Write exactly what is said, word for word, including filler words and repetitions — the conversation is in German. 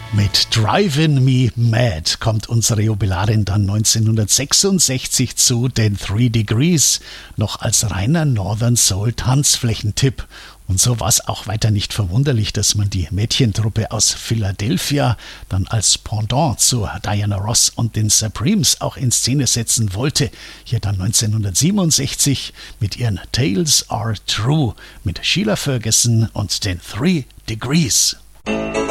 Mit Drivin' Me Mad kommt unsere Jubilarin dann neunzehnhundertsechsundsechzig zu den Three Degrees, noch als reiner Northern Soul Tanzflächentipp. Und so war es auch weiter nicht verwunderlich, dass man die Mädchentruppe aus Philadelphia dann als Pendant zu Diana Ross und den Supremes auch in Szene setzen wollte. Hier dann neunzehnhundertsiebenundsechzig mit ihren Tales Are True mit Sheila Ferguson und den Three Degrees.